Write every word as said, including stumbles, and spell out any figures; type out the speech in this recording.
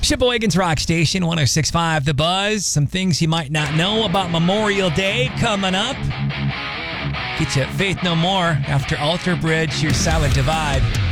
Sheboygan's Rock Station, one oh six point five The Buzz. Some things you might not know about Memorial Day coming up. Get you Faith No More after Alter Bridge, your Silent Divide.